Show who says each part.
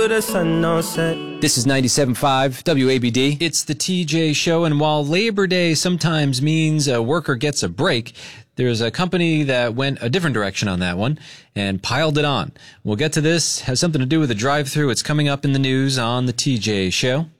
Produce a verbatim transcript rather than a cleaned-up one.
Speaker 1: till the sun don't set.
Speaker 2: This is ninety-seven point five W A B D. It's the T J Show, and while Labor Day sometimes means a worker gets a break, there's a company that went a different direction on that one and piled it on. We'll get to this. Has something to do with a drive-thru. It's coming up in the news on the T J Show.